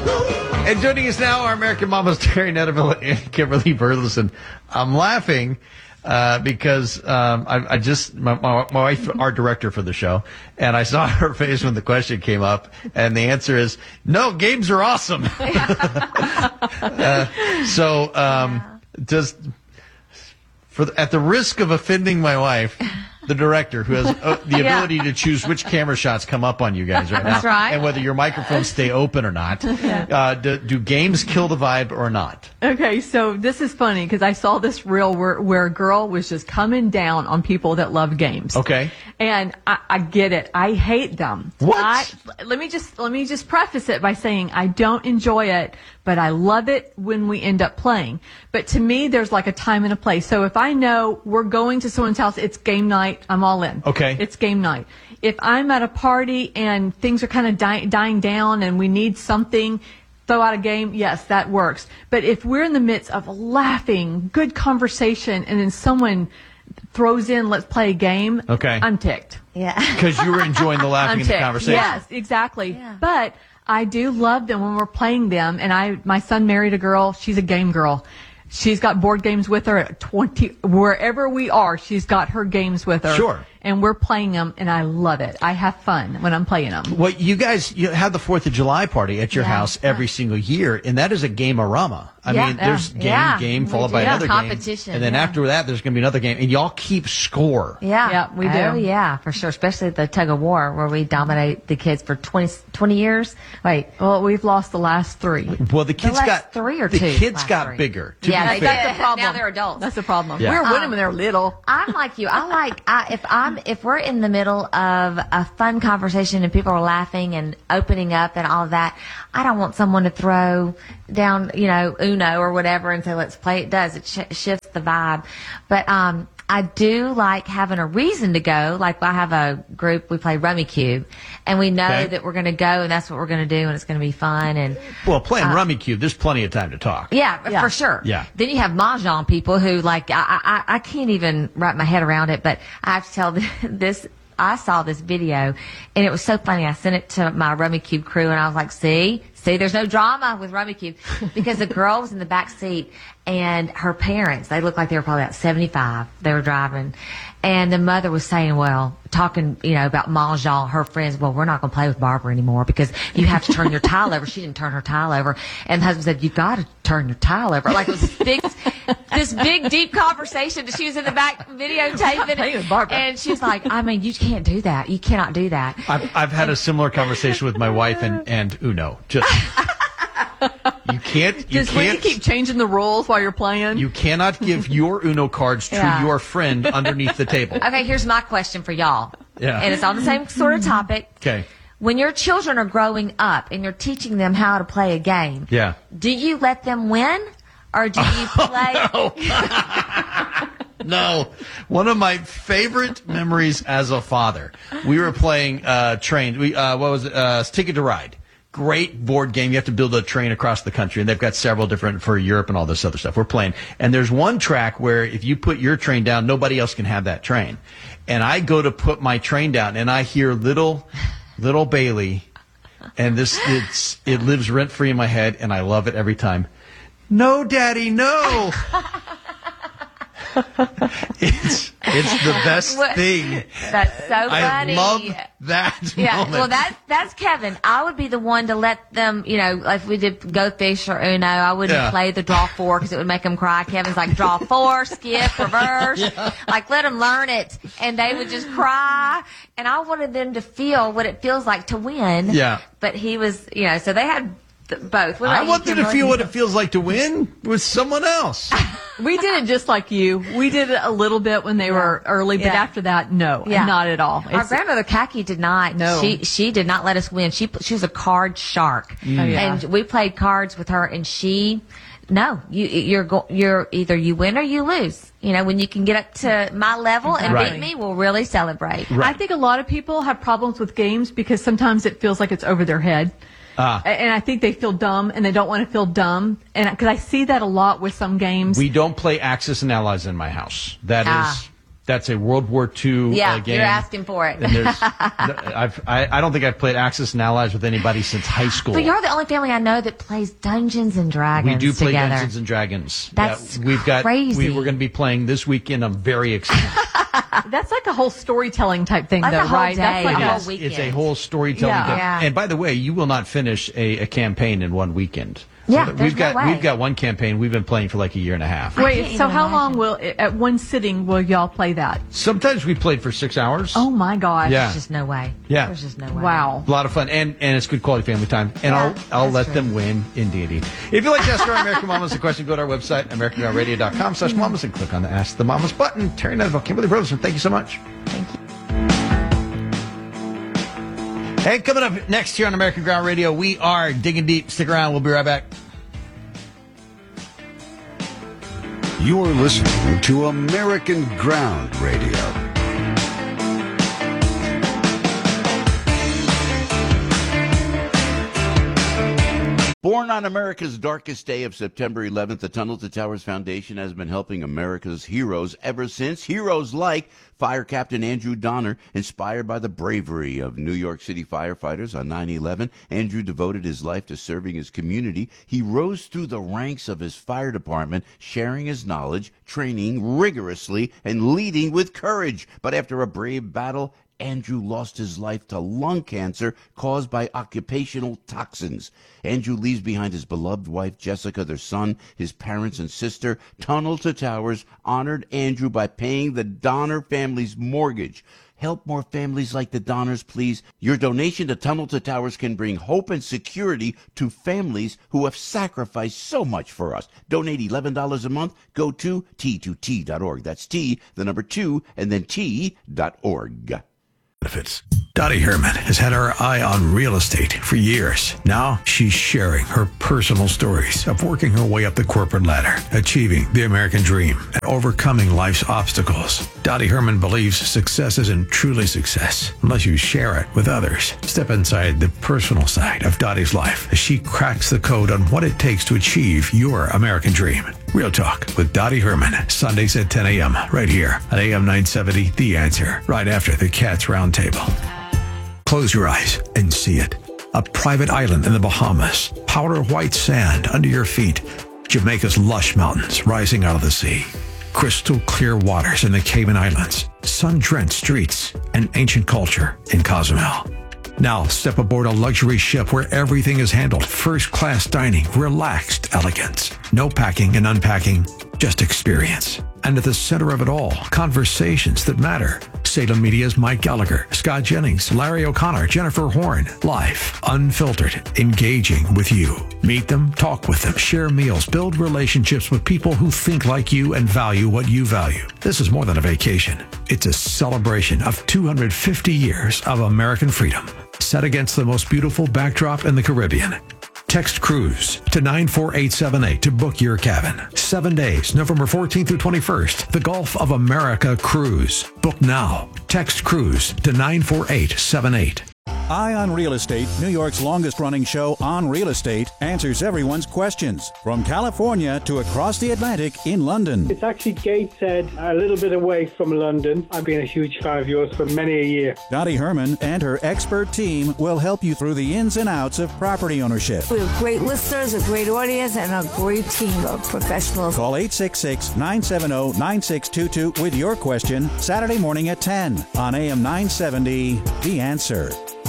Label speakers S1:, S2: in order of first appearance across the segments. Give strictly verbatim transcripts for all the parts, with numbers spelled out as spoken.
S1: And joining us now, our American Mamas, Terry Netterville and Kimberly Burleson. I'm laughing uh, because um, I, I just, my, my, my wife, our director for the show, and I saw her face when the question came up, and the answer is, no, games are awesome. uh, so, um, yeah. just, for the, at the risk of offending my wife, the director, who has uh, the ability yeah. to choose which camera shots come up on you guys right now.
S2: That's right.
S1: And whether your microphones stay open or not. Yeah. Uh, do, do games kill the vibe or not?
S3: Okay, so this is funny because I saw this reel where, where a girl was just coming down on people that love games.
S1: Okay.
S3: And I, I get it. I hate them.
S1: What?
S3: I, let me just let me just preface it by saying I don't enjoy it, but I love it when we end up playing. But to me, there's like a time and a place. So if I know we're going to someone's house, it's game night, I'm all in.
S1: Okay.
S3: It's game night. If I'm at a party and things are kind of die, dying down and we need something, throw out a game, yes, that works. But if we're in the midst of laughing, good conversation, and then someone throws in, let's play a game,
S1: okay.
S3: I'm ticked.
S2: Yeah.
S1: Because you were enjoying the laughing and the conversation.
S3: Yes, exactly.
S2: Yeah.
S3: But I do love them when we're playing them. And I, my son married a girl. She's a game girl. She's got board games with her at twenty, wherever we are, she's got her games with her.
S1: Sure.
S3: And we're playing them, and I love it. I have fun when I'm playing them.
S1: Well, you guys you have the fourth of July party at your
S2: yeah.
S1: house every single year, and that is a game-orama. I
S2: yeah.
S1: mean, there's game,
S2: yeah.
S1: game, followed by
S2: yeah.
S1: another
S2: competition,
S1: game. And then
S2: yeah.
S1: after that, there's going to be another game, and y'all keep score.
S2: Yeah.
S3: Yeah, we do.
S2: Oh, yeah, for sure. Especially the tug of war where we dominate the kids for twenty, twenty years. Wait.
S3: Well, we've lost the last three.
S1: Well, the kids
S2: last
S1: got
S2: three or
S1: the
S2: two?
S1: kids
S2: Last
S1: got
S2: three.
S1: bigger. To
S2: Yeah,
S1: be
S2: they
S1: fair.
S2: did.
S3: That's the problem.
S2: Now they're adults.
S3: That's the problem.
S1: Yeah.
S3: We were winning
S2: Um,
S3: when they were little.
S2: I'm like you. I like I, if I'm if we're in the middle of a fun conversation and people are laughing and opening up and all of that. I don't want someone to throw down, you know, Uno or whatever and say let's play. It does. It sh- shifts the vibe. But um, I do like having a reason to go. Like I have a group we play Rummy Cube, and we know
S1: Okay.
S2: that we're going to go and that's what we're going to do and it's going to be fun and.
S1: Well, playing
S2: uh,
S1: Rummy Cube, there's plenty of time to talk.
S2: Yeah,
S3: Yeah.
S2: for sure.
S1: Yeah.
S2: Then you have mahjong people who like I, I I can't even wrap my head around it, but I have to tell this. I saw this video and it was so funny. I sent it to my Rummy Cube crew and I was like, see, see, there's no drama with Rummy Cube because the girl was in the back seat and her parents, they looked like they were probably about seventy-five. They were driving and the mother was saying, well, talking, you know, about mahjong, her friends, well, we're not going to play with Barbara anymore because you have to turn your tile over. She didn't turn her tile over. And the husband said, you got to turn your tile over. Like it was this big, this big, deep conversation that she was in the back videotaping.
S3: Playing with Barbara.
S2: And she was like, I mean, you can't do that. You cannot do that.
S1: I've, I've had a similar conversation with my wife and, and Uno. Just you can't. You
S3: Just when you
S1: can't.
S3: keep changing the rules while you're playing.
S1: You cannot give your Uno cards to
S2: Yeah.
S1: your friend underneath the table.
S2: Okay, here's my question for y'all.
S1: Yeah.
S2: And it's on the same sort of topic.
S1: Okay.
S2: When your children are growing up and you're teaching them how to play a game,
S1: Yeah.
S2: do you let them win or do you play?
S1: No. One of my favorite memories as a father, we were playing uh, train. We uh, what was it? Uh, Ticket to Ride. Great board game. You have to build a train across the country, and they've got several different for Europe and all this other stuff. We're playing, and there's one track where if you put your train down, nobody else can have that train. And I go to put my train down, and I hear little, little Bailey, and this it's it lives rent free in my head, and I love it every time. No, Daddy, no. it's it's the best
S2: What-
S1: thing.
S2: That's so funny.
S1: I love that
S2: Yeah,
S1: moment.
S2: well, that's that's Kevin. I would be the one to let them, you know, like if we did Go Fish or Uno, I wouldn't
S1: Yeah.
S2: play the draw four because it would make them cry. Kevin's like, draw four, skip, reverse.
S1: Yeah.
S2: Like, let them learn it. And they would just cry. And I wanted them to feel what it feels like to win.
S1: Yeah.
S2: But he was, you know, so they had th- both. What
S1: I
S2: about you,
S1: want them to
S2: Kimberly?
S1: feel what it feels like to win with someone else.
S3: We did it just like you. We did it a little bit when they were early, but
S2: Yeah.
S3: after that, no,
S2: Yeah.
S3: not at all.
S2: Our
S3: It's-
S2: grandmother Kaki did not.
S3: No.
S2: She she did not let us win. She she was a card shark,
S3: Oh, yeah.
S2: and we played cards with her. And she, no, you you're go, you're either you win or you lose. You know, when you can get up to my level and
S1: Right.
S2: beat me, we'll really celebrate.
S1: Right.
S3: I think a lot of people have problems with games because sometimes it feels like it's over their head.
S1: Ah.
S3: A- And I think they feel dumb, and they don't want to feel dumb. And because I see that a lot with some games.
S1: We don't play Axis and Allies in my house. That
S2: Ah.
S1: is That's a World War Two
S2: Yeah,
S1: uh, game.
S2: you're asking for it.
S1: And there's, I've, I, I don't think I've played Axis and Allies with anybody since high school.
S2: But you're the only family I know that plays Dungeons and Dragons
S1: We do play
S2: together.
S1: Dungeons and Dragons.
S2: That's
S1: yeah, we've got,
S2: crazy.
S1: We, we're going to be playing this weekend. I'm very excited.
S3: That's like a whole storytelling type thing,
S2: That's
S3: though,
S2: a whole
S3: right?
S2: day,
S3: That's like
S2: a
S3: a,
S2: whole weekend.
S1: It's a whole storytelling
S3: Yeah.
S1: game.
S2: Yeah.
S1: And by the way, you will not finish a, a campaign in one weekend.
S2: Yeah,
S1: So
S2: there's
S1: we've got
S2: no way.
S1: we've got one campaign we've been playing for like a year and a half.
S2: can't
S3: Wait, so
S2: even
S3: how long
S2: imagine.
S3: will, at one sitting, will y'all play that?
S1: Sometimes we played for six hours.
S3: Oh, my gosh.
S1: Yeah.
S2: There's just no way.
S1: Yeah.
S2: There's just no way.
S3: Wow.
S1: A lot of fun, and, and it's good quality family time. And
S2: Yeah,
S1: I'll I'll
S2: that's
S1: let
S2: true.
S1: them win in D and D. If you'd like to ask our American Mamas a question, go to our website, american ground radio dot com slash mamas, and click on the Ask the Mamas button. Terry Neville, Kimberly Brotherson, thank you so much.
S2: Thank you.
S1: Hey, coming up next here on American Ground Radio, we are digging deep. Stick around. We'll be right back.
S4: You're listening to American Ground Radio.
S5: Born on America's darkest day of September eleventh, the Tunnel to Towers Foundation has been helping America's heroes ever since. Heroes like Fire Captain Andrew Donner, inspired by the bravery of New York City firefighters on nine eleven. Andrew devoted his life to serving his community. He rose through the ranks of his fire department, sharing his knowledge, training rigorously, and leading with courage. But after a brave battle, Andrew lost his life to lung cancer caused by occupational toxins. Andrew leaves behind his beloved wife, Jessica, their son, his parents and sister. Tunnel to Towers honored Andrew by paying the Donner family's mortgage. Help more families like the Donners, please. Your donation to Tunnel to Towers can bring hope and security to families who have sacrificed so much for us. Donate eleven dollars a month. Go to T two T dot org. That's T, the number two, and then T dot org.
S6: Benefits. Dottie Herman has had her eye on real estate for years. Now she's sharing her personal stories of working her way up the corporate ladder, achieving the American dream, and overcoming life's obstacles. Dottie Herman believes success isn't truly success unless you share it with others. Step inside the personal side of Dottie's life as she cracks the code on what it takes to achieve your American dream. Real Talk with Dottie Herman, Sundays at ten a.m. right here at A M nine seventy, The Answer, right after the Cats Roundtable. Close your eyes and see it. A private island in the Bahamas, powder white sand under your feet, Jamaica's lush mountains rising out of the sea, crystal clear waters in the Cayman Islands, sun-drenched streets, and ancient culture in Cozumel. Now step aboard a luxury ship where everything is handled first-class dining, relaxed elegance. No packing and unpacking, just experience. And at the center of it all, conversations that matter. Salem Media's Mike Gallagher, Scott Jennings, Larry O'Connor, Jennifer Horn. Live, unfiltered, engaging with you. Meet them, talk with them, share meals, build relationships with people who think like you and value what you value. This is more than a vacation. It's a celebration of two hundred fifty years of American freedom, set against the most beautiful backdrop in the Caribbean. Text CRUISE to nine four eight seven eight to book your cabin. Seven days, November fourteenth through twenty-first. The Gulf of America Cruise. Book now. Text CRUISE to nine four eight seven eight.
S7: Eye on Real Estate, New York's longest-running show on real estate, answers everyone's questions. From California to across the Atlantic in London.
S8: It's actually Gateshead, a little bit away from London. I've been a huge fan of yours for many a year.
S7: Dottie Herman and her expert team will help you through the ins and outs of property ownership.
S9: We have great listeners, a great audience, and a great team of professionals.
S7: Call eight six six, nine seven zero, nine six two two with your question Saturday morning at ten on A M nine seventy, The Answer.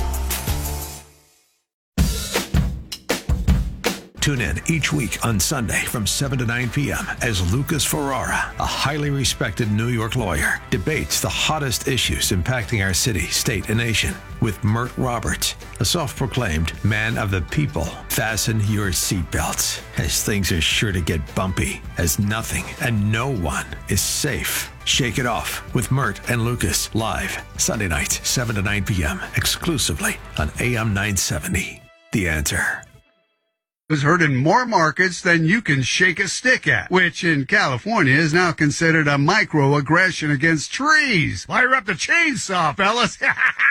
S6: Tune in each week on Sunday from seven to nine p.m. as Lucas Ferrara, a highly respected New York lawyer, debates the hottest issues impacting our city, state, and nation with Mert Roberts, a self-proclaimed man of the people. Fasten your seatbelts, as things are sure to get bumpy, as nothing and no one is safe. Shake It Off with Mert and Lucas, live Sunday nights, seven to nine p.m., exclusively on A M nine seventy. The Answer.
S4: Was heard in more markets than you can shake a stick at, which in California is now considered a microaggression against trees. Fire up the chainsaw, fellas.